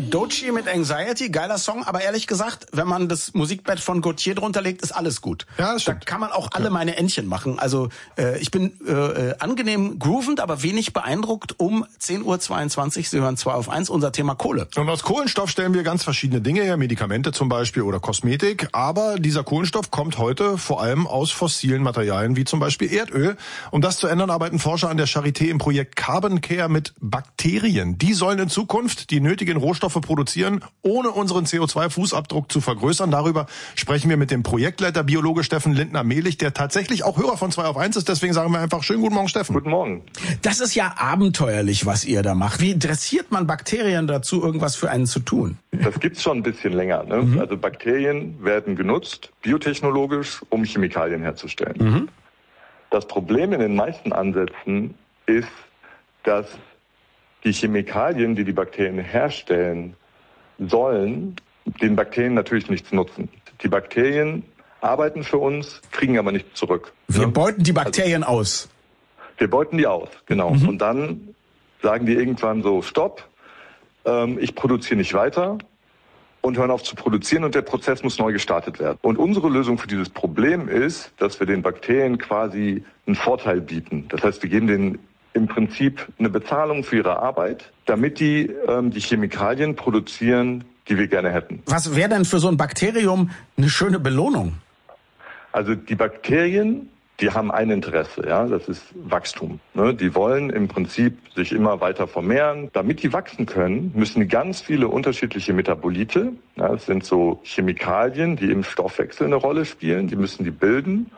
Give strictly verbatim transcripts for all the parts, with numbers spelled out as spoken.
Doechii mit Anxiety, geiler Song, aber ehrlich gesagt, wenn man das Musikbett von Gautier drunter legt, ist alles gut. Ja, das stimmt. Da kann man auch alle ja. meine Entchen machen. Also äh, ich bin äh, angenehm groovend, aber wenig beeindruckt um zehn Uhr zweiundzwanzig. Sie hören zwei auf eins, unser Thema Kohle. Und aus Kohlenstoff stellen wir ganz verschiedene Dinge her, Medikamente zum Beispiel oder Kosmetik. Aber dieser Kohlenstoff kommt heute vor allem aus fossilen Materialien, wie zum Beispiel Erdöl. Um das zu ändern, arbeiten Forscher an der Charité im Projekt Carbon Care mit Bakterien. Die sollen in Zukunft die nötigen Rohstoffe produzieren, ohne unseren C O zwei Fußabdruck zu vergrößern. Darüber sprechen wir mit dem Projektleiter Biologe Steffen Lindner-Mehlich, der tatsächlich auch Hörer von zwei auf eins ist. Deswegen sagen wir einfach schönen guten Morgen, Steffen. Guten Morgen. Das ist ja abenteuerlich, was ihr da macht. Wie dressiert man Bakterien dazu, irgendwas für einen zu tun? Das gibt's schon ein bisschen länger. Ne? Mhm. Also Bakterien werden genutzt, biotechnologisch, um Chemikalien herzustellen. Mhm. Das Problem in den meisten Ansätzen ist, dass die Chemikalien, die die Bakterien herstellen sollen, den Bakterien natürlich nichts nutzen. Die Bakterien arbeiten für uns, kriegen aber nichts zurück. Wir ne? beuten die Bakterien also, aus. Wir beuten die aus, genau. Mhm. Und dann sagen die irgendwann so, stopp, ähm, ich produziere nicht weiter und hören auf zu produzieren und der Prozess muss neu gestartet werden. Und unsere Lösung für dieses Problem ist, dass wir den Bakterien quasi einen Vorteil bieten. Das heißt, wir geben denen im Prinzip eine Bezahlung für ihre Arbeit, damit die ähm, die Chemikalien produzieren, die wir gerne hätten. Was wäre denn für so ein Bakterium eine schöne Belohnung? Also die Bakterien, die haben ein Interesse, ja, das ist Wachstum. Ne? Die wollen im Prinzip sich immer weiter vermehren. Damit die wachsen können, müssen ganz viele unterschiedliche Metabolite, ja, das sind so Chemikalien, die im Stoffwechsel eine Rolle spielen, die müssen die bilden,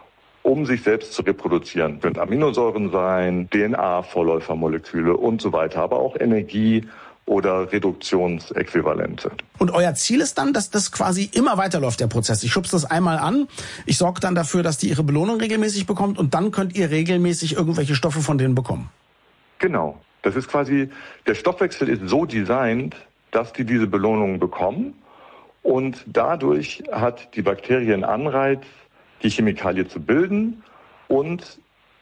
um sich selbst zu reproduzieren. Das können Aminosäuren sein, D N A-Vorläufermoleküle und so weiter, aber auch Energie- oder Reduktionsäquivalente. Und euer Ziel ist dann, dass das quasi immer weiterläuft, der Prozess. Ich schubse das einmal an, ich sorge dann dafür, dass die ihre Belohnung regelmäßig bekommt und dann könnt ihr regelmäßig irgendwelche Stoffe von denen bekommen. Genau. Das ist quasi, der Stoffwechsel ist so designt, dass die diese Belohnung bekommen und dadurch hat die Bakterie einen Anreiz, die Chemikalie zu bilden und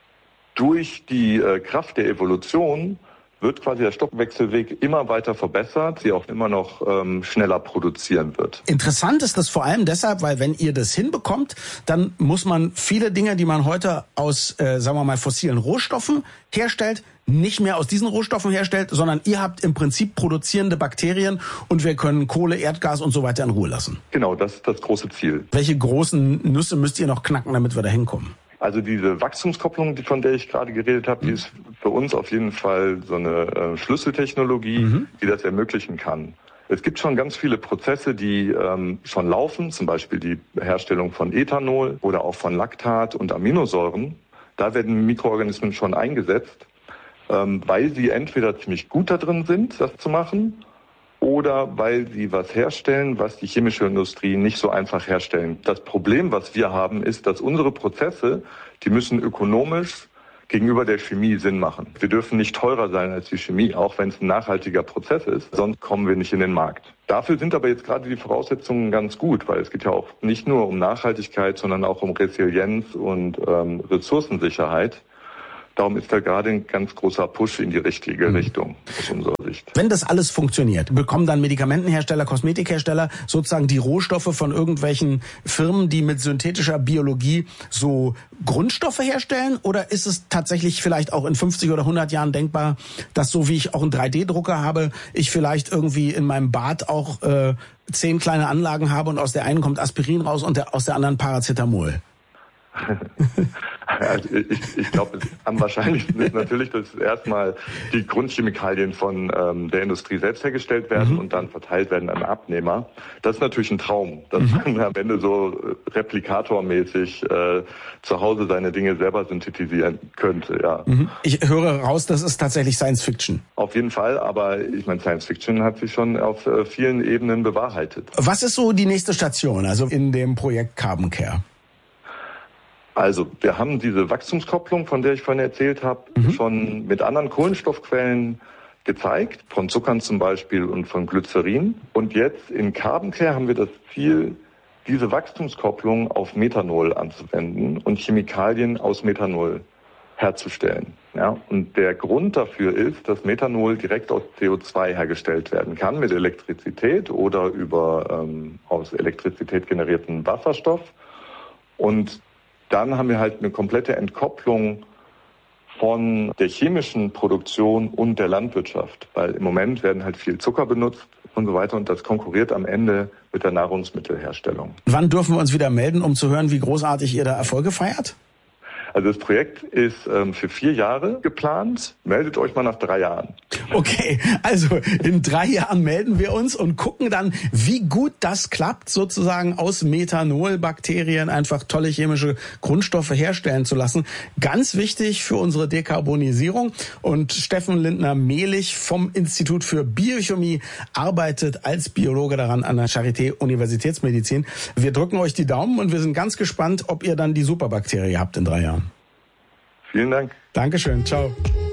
durch die äh, Kraft der Evolution wird quasi der Stoffwechselweg immer weiter verbessert, sie auch immer noch ähm, schneller produzieren wird. Interessant ist das vor allem deshalb, weil wenn ihr das hinbekommt, dann muss man viele Dinge, die man heute aus, äh, sagen wir mal, fossilen Rohstoffen herstellt, nicht mehr aus diesen Rohstoffen herstellt, sondern ihr habt im Prinzip produzierende Bakterien und wir können Kohle, Erdgas und so weiter in Ruhe lassen. Genau, das ist das große Ziel. Welche großen Nüsse müsst ihr noch knacken, damit wir da hinkommen? Also diese Wachstumskopplung, von der ich gerade geredet habe, mhm. die ist für uns auf jeden Fall so eine äh, Schlüsseltechnologie, mhm. die das ermöglichen kann. Es gibt schon ganz viele Prozesse, die ähm, schon laufen, zum Beispiel die Herstellung von Ethanol oder auch von Laktat und Aminosäuren. Da werden Mikroorganismen schon eingesetzt, ähm, weil sie entweder ziemlich gut da drin sind, das zu machen, oder weil sie was herstellen, was die chemische Industrie nicht so einfach herstellen. Das Problem, was wir haben, ist, dass unsere Prozesse, die müssen ökonomisch gegenüber der Chemie Sinn machen. Wir dürfen nicht teurer sein als die Chemie, auch wenn es ein nachhaltiger Prozess ist, sonst kommen wir nicht in den Markt. Dafür sind aber jetzt gerade die Voraussetzungen ganz gut, weil es geht ja auch nicht nur um Nachhaltigkeit, sondern auch um Resilienz und ähm, Ressourcensicherheit. Darum ist da gerade ein ganz großer Push in die richtige mhm. Richtung aus unserer Sicht. Wenn das alles funktioniert, bekommen dann Medikamentenhersteller, Kosmetikhersteller sozusagen die Rohstoffe von irgendwelchen Firmen, die mit synthetischer Biologie so Grundstoffe herstellen? Oder ist es tatsächlich vielleicht auch in fünfzig oder hundert Jahren denkbar, dass so wie ich auch einen drei D Drucker habe, ich vielleicht irgendwie in meinem Bad auch äh, zehn kleine Anlagen habe und aus der einen kommt Aspirin raus und der, aus der anderen Paracetamol? Also ich, ich glaube, am wahrscheinlichsten ist natürlich, dass erstmal die Grundchemikalien von ähm, der Industrie selbst hergestellt werden mhm. und dann verteilt werden an Abnehmer. Das ist natürlich ein Traum, dass mhm. man am Ende so replikatormäßig äh, zu Hause seine Dinge selber synthetisieren könnte. Ja. Mhm. Ich höre raus, das ist tatsächlich Science Fiction. Auf jeden Fall, aber ich meine, Science Fiction hat sich schon auf äh, vielen Ebenen bewahrheitet. Was ist so die nächste Station, also in dem Projekt Carbon Care? Also wir haben diese Wachstumskopplung, von der ich vorhin erzählt habe, mhm. schon mit anderen Kohlenstoffquellen gezeigt, von Zuckern zum Beispiel und von Glycerin. Und jetzt in Carbon Care haben wir das Ziel, diese Wachstumskopplung auf Methanol anzuwenden und Chemikalien aus Methanol herzustellen. Ja, und der Grund dafür ist, dass Methanol direkt aus C O zwei hergestellt werden kann mit Elektrizität oder über ähm, aus Elektrizität generierten Wasserstoff. Und dann haben wir halt eine komplette Entkopplung von der chemischen Produktion und der Landwirtschaft, weil im Moment werden halt viel Zucker benutzt und so weiter und das konkurriert am Ende mit der Nahrungsmittelherstellung. Wann dürfen wir uns wieder melden, um zu hören, wie großartig ihr da Erfolge feiert? Also das Projekt ist ähm, für vier Jahre geplant. Meldet euch mal nach drei Jahren. Okay, also in drei Jahren melden wir uns und gucken dann, wie gut das klappt, sozusagen aus Methanolbakterien einfach tolle chemische Grundstoffe herstellen zu lassen. Ganz wichtig für unsere Dekarbonisierung. Und Steffen Lindner-Mehlich vom Institut für Biochemie arbeitet als Biologe daran an der Charité Universitätsmedizin. Wir drücken euch die Daumen und wir sind ganz gespannt, ob ihr dann die Superbakterie habt in drei Jahren. Vielen Dank. Dankeschön. Ciao.